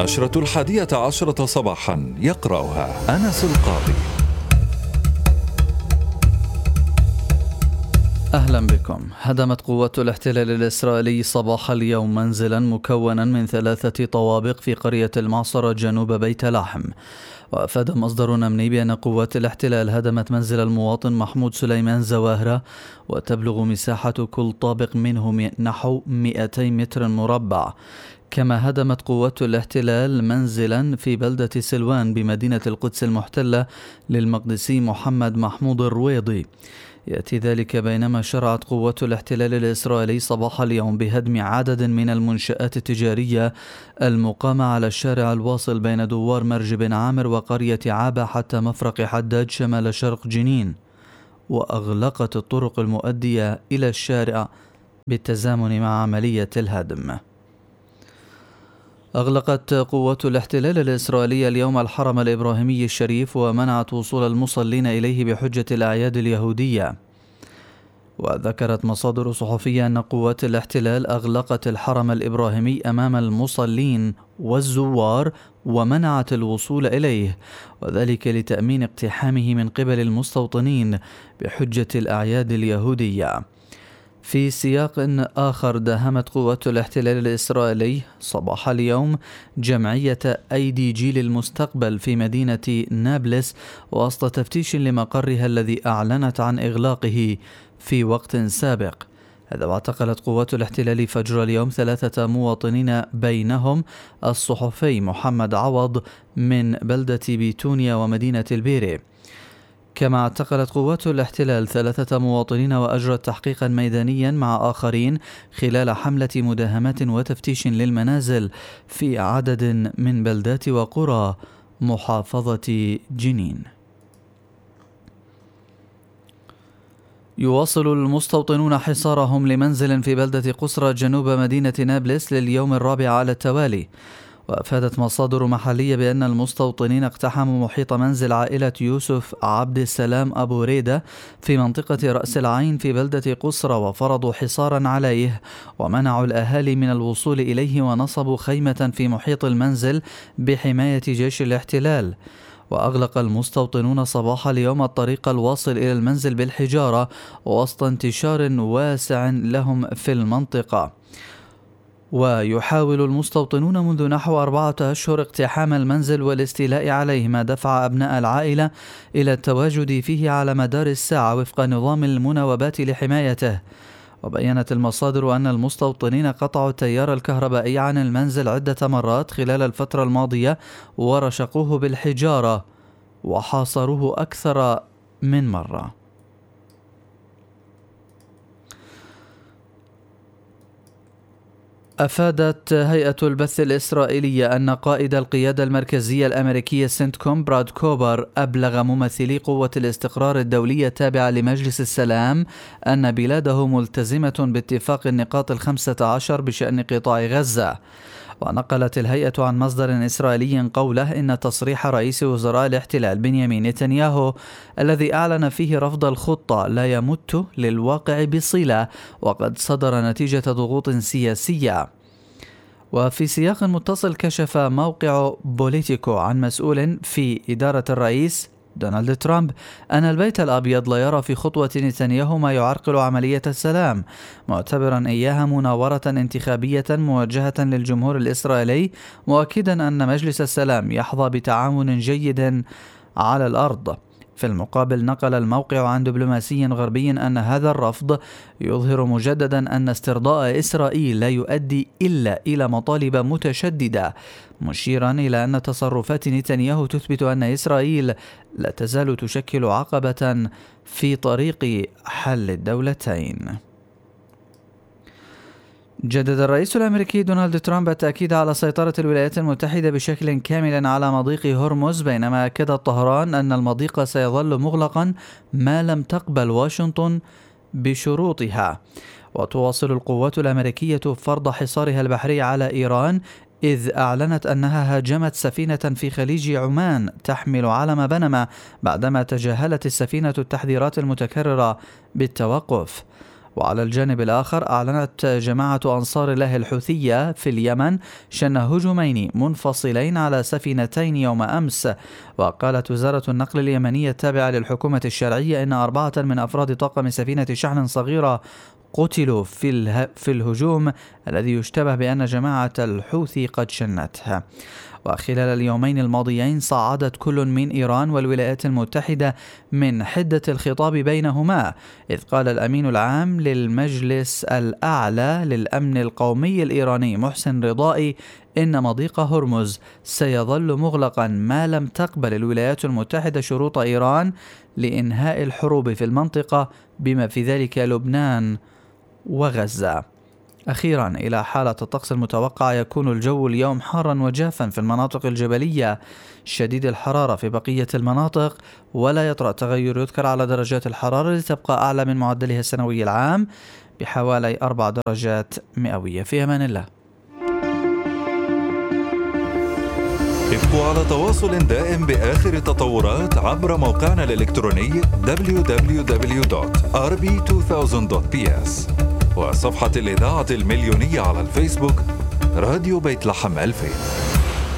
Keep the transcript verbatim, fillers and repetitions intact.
النشرة الحادية عشرة صباحا، يقرأها أنس القاضي. أهلا بكم. هدمت قوات الاحتلال الإسرائيلي صباح اليوم منزلا مكونا من ثلاثة طوابق في قرية المعصرة جنوب بيت لحم. وأفاد مصدر أمني بأن قوات الاحتلال هدمت منزل المواطن محمود سليمان زواهرة، وتبلغ مساحة كل طابق منه نحو مئتي متر مربع. كما هدمت قوات الاحتلال منزلا في بلدة سلوان بمدينة القدس المحتلة للمقدسي محمد محمود الرويضي. يأتي ذلك بينما شرعت قوات الاحتلال الإسرائيلي صباح اليوم بهدم عدد من المنشآت التجارية المقامة على الشارع الواصل بين دوار مرج بن عامر وقرية عابة حتى مفرق حداد شمال شرق جنين، وأغلقت الطرق المؤدية إلى الشارع بالتزامن مع عملية الهدم. أغلقت قوات الاحتلال الإسرائيلي اليوم الحرم الإبراهيمي الشريف، ومنعت وصول المصلين إليه بحجة الأعياد اليهودية. وذكرت مصادر صحفية أن قوات الاحتلال أغلقت الحرم الإبراهيمي أمام المصلين والزوار ومنعت الوصول إليه، وذلك لتأمين اقتحامه من قبل المستوطنين بحجة الأعياد اليهودية. في سياق آخر، داهمت قوات الاحتلال الإسرائيلي صباح اليوم جمعية أيدي جيل المستقبل في مدينة نابلس وسط تفتيش لمقرها الذي أعلنت عن إغلاقه في وقت سابق. هذا واعتقلت قوات الاحتلال فجر اليوم ثلاثة مواطنين بينهم الصحفي محمد عوض من بلدة بيتونيا ومدينة البيري. كما اعتقلت قوات الاحتلال ثلاثة مواطنين وأجرت تحقيقا ميدانيا مع آخرين خلال حملة مداهمات وتفتيش للمنازل في عدد من بلدات وقرى محافظة جنين. يواصل المستوطنون حصارهم لمنزل في بلدة قصرى جنوب مدينة نابلس لليوم الرابع على التوالي. وأفادت مصادر محلية بأن المستوطنين اقتحموا محيط منزل عائلة يوسف عبد السلام أبو ريدة في منطقة رأس العين في بلدة قصرى، وفرضوا حصارا عليه ومنعوا الأهالي من الوصول إليه، ونصبوا خيمة في محيط المنزل بحماية جيش الاحتلال. وأغلق المستوطنون صباح اليوم الطريق الواصل إلى المنزل بالحجارة وسط انتشار واسع لهم في المنطقة. ويحاول المستوطنون منذ نحو أربعة أشهر اقتحام المنزل والاستيلاء عليه، ما دفع أبناء العائلة إلى التواجد فيه على مدار الساعة وفق نظام المناوبات لحمايته. وبيّنت المصادر أن المستوطنين قطعوا التيار الكهربائي عن المنزل عدة مرات خلال الفترة الماضية، ورشقوه بالحجارة وحاصروه أكثر من مرة. أفادت هيئة البث الإسرائيلية أن قائد القيادة المركزية الأمريكية سنتكوم براد كوبر أبلغ ممثلي قوة الاستقرار الدولية التابعة لمجلس السلام أن بلاده ملتزمة باتفاق النقاط الخمسة عشر بشأن قطاع غزة. ونقلت الهيئة عن مصدر إسرائيلي قوله إن تصريح رئيس وزراء الاحتلال بنيامين نتنياهو الذي أعلن فيه رفض الخطة لا يمت للواقع بصلة، وقد صدر نتيجة ضغوط سياسية. وفي سياق متصل، كشف موقع بوليتيكو عن مسؤول في إدارة الرئيس دونالد ترامب أن البيت الأبيض لا يرى في خطوة نتنياهو ما يعرقل عملية السلام، معتبرا إياها مناورة انتخابية موجهة للجمهور الإسرائيلي، مؤكدا أن مجلس السلام يحظى بتعاون جيد على الأرض. في المقابل، نقل الموقع عن دبلوماسي غربي أن هذا الرفض يظهر مجددا أن استرضاء إسرائيل لا يؤدي إلا إلى مطالب متشددة، مشيرا إلى أن تصرفات نتنياهو تثبت أن إسرائيل لا تزال تشكل عقبة في طريق حل الدولتين. جدد الرئيس الأمريكي دونالد ترامب التأكيد على سيطرة الولايات المتحدة بشكل كامل على مضيق هرمز، بينما أكدت طهران أن المضيق سيظل مغلقا ما لم تقبل واشنطن بشروطها. وتواصل القوات الأمريكية فرض حصارها البحري على إيران، إذ أعلنت أنها هاجمت سفينة في خليج عمان تحمل علم بنما بعدما تجاهلت السفينة التحذيرات المتكررة بالتوقف. وعلى الجانب الآخر أعلنت جماعة أنصار الله الحوثية في اليمن شن هجومين منفصلين على سفينتين يوم أمس. وقالت وزارة النقل اليمنية التابعة للحكومة الشرعية إن أربعة من أفراد طاقم سفينة شحن صغيرة قتلوا في, اله... في الهجوم الذي يشتبه بأن جماعة الحوثي قد شنته. وخلال اليومين الماضيين صعدت كل من إيران والولايات المتحدة من حدة الخطاب بينهما، إذ قال الأمين العام للمجلس الأعلى للأمن القومي الإيراني محسن رضائي إن مضيق هرمز سيظل مغلقا ما لم تقبل الولايات المتحدة شروط إيران لإنهاء الحروب في المنطقة بما في ذلك لبنان وغزة. أخيرا، إلى حالة الطقس المتوقع، يكون الجو اليوم حارا وجافا في المناطق الجبلية شديد الحرارة في بقية المناطق، ولا يطرأ تغير يذكر على درجات الحرارة لتبقى أعلى من معدلها السنوي العام بحوالي أربع درجات مئوية. في أمان الله. ابقوا على تواصل دائم بآخر التطورات عبر موقعنا الإلكتروني دبليو دبليو دبليو دوت آر بي ألفين دوت بي إس وصفحة الإذاعة المليونية على الفيسبوك راديو بيت لحم ألفين.